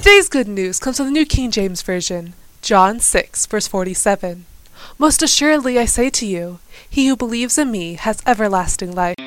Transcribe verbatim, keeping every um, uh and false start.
Today's good news comes from the New King James Version, John six, verse forty-seven. Most assuredly I say to you, he who believes in me has everlasting life.